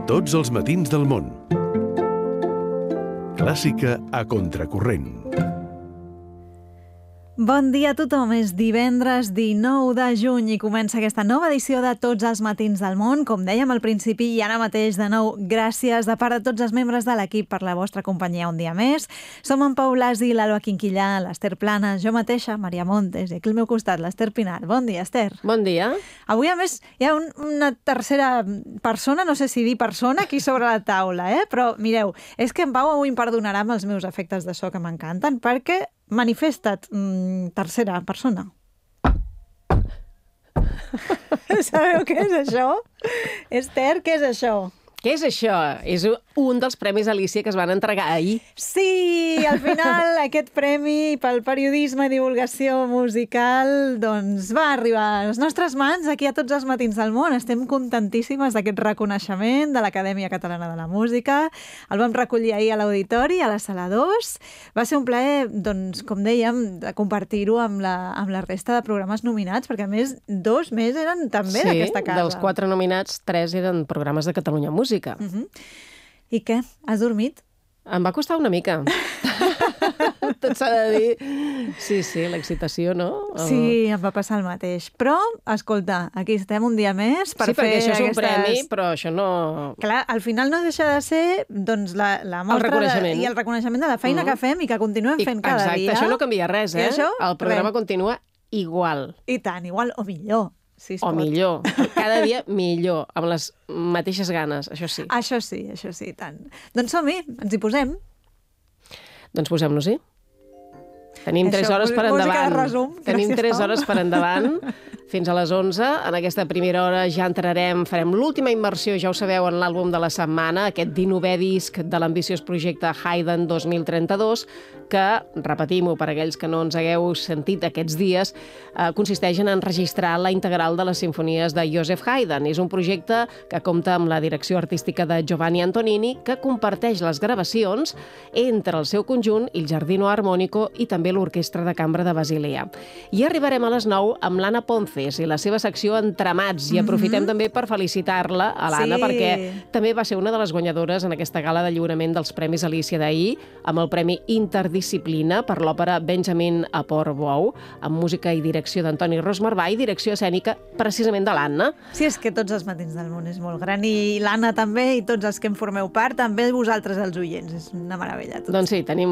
Tots els matins del món. Clàssica a contracorrent. Bon dia a tothom, és divendres 19 de juny i comença aquesta nova edició de Tots els matins del món. Com dèiem al principi i ara mateix de nou, gràcies de part de tots els membres de l'equip per la vostra companyia un dia més. Som en Pau Blasi, l'Alba Quinquillà, l'Ester Plana, jo mateixa, Maria Montes, i aquí al meu costat l'Ester Pinar. Bon dia, Ester. Bon dia. Avui, a més, hi ha una tercera persona, no sé si dir persona, aquí sobre la taula, però mireu, és que en Pau avui em perdonarà amb els meus efectes de so que m'encanten, perquè manifesta't, tercera persona. Sabeu què és això? Esther, què és això? Què és això? És un dels Premis Alícia que es van entregar ahir. Sí, al final aquest premi pel periodisme i divulgació musical doncs va arribar a les nostres mans aquí a Tots els matins del món. Estem contentíssimes d'aquest reconeixement de l'Acadèmia Catalana de la Música. El vam recollir ahir a l'Auditori, a la Sala 2. Va ser un plaer, doncs, com dèiem, de compartir-ho amb la resta de programes nominats, perquè a més 2 més eren també d'aquesta casa. Sí, dels 4 nominats, 3 eren programes de Catalunya Música. I què? Has dormit? Em va costar una mica. Tot s'ha de dir. Sí, l'excitació, no? Sí, em va passar el mateix. Però, escolta, aquí estem un dia més per fer perquè això és aquestes... un premi, però això no... Clar, al final no deixa de ser doncs, la mostra reconeixement. I el reconeixement de la feina que fem i que continuem fent cada dia. Exacte, això no canvia res, I això? El programa continua igual. I tant, igual o millor. Si o millor. Cada dia millor, amb les mateixes ganes, això sí. Això sí, tant. Doncs som-hi, ens hi posem. Doncs posem-nos-hi. Tenim 3 hores per endavant. Música de resum. Tenim 3 hores per endavant. Fins a les 11. En aquesta primera hora ja entrarem, farem l'última immersió, ja ho sabeu, en l'àlbum de la setmana, aquest 19è disc de l'ambiciós projecte Haydn 2032, que, repetim-ho per aquells que no ens hagueu sentit aquests dies, consisteix en enregistrar la integral de les simfonies de Joseph Haydn. És un projecte que compta amb la direcció artística de Giovanni Antonini, que comparteix les gravacions entre el seu conjunt, il Giardino Armonico i també l'Orquestra de Cambra de Basilea. I arribarem a les 9 amb l'Anna Ponce i la seva secció Entramats, i aprofitem també per felicitar-la, a l'Anna, perquè també va ser una de les guanyadores en aquesta gala de lliurament dels Premis Alícia d'ahir, amb el Premi Interdisciplina per l'òpera Benjamin a Portbou, amb música i direcció d'Antoni Rosmarbà i direcció escènica precisament de l'Anna. Sí, és que Tots els matins del món és molt gran, i l'Anna també, i tots els que en formeu part, també vosaltres els oients, és una meravella. Tot. Doncs sí, tenim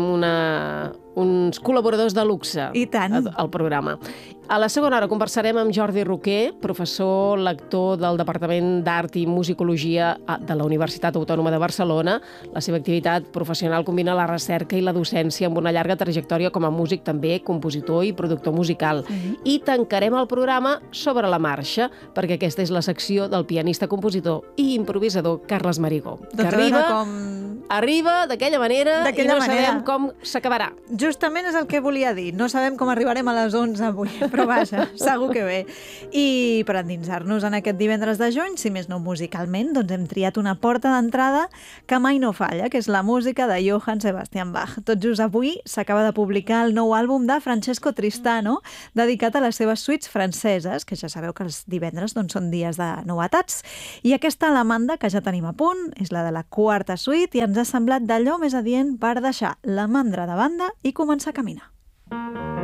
uns col·laboradors de luxe. I tant. Al programa. A la segona hora conversarem amb Jordi Roquer, professor lector del Departament d'Art i Musicologia de la Universitat Autònoma de Barcelona. La seva activitat professional combina la recerca i la docència amb una llarga trajectòria com a músic també, compositor i productor musical. I tancarem el programa sobre la marxa, perquè aquesta és la secció del pianista, compositor i improvisador Carles Marigó, que arriba d'aquella manera i no sabem com s'acabarà. Justament és el que volia dir. No sabem com arribarem a les 11 avui, però vaja, segur que bé. I per endinsar-nos en aquest divendres de juny, si més no musicalment, doncs hem triat una porta d'entrada que mai no falla, que és la música de Johann Sebastian Bach. Tot just avui s'acaba de publicar el nou àlbum de Francesco Tristano, dedicat a les seves suites franceses, que ja sabeu que els divendres doncs, són dies de novetats. I aquesta alemanda, que ja tenim a punt, és la de la quarta suite, i ens ha semblat d'allò més adient per deixar la mandra de banda i començar a caminar.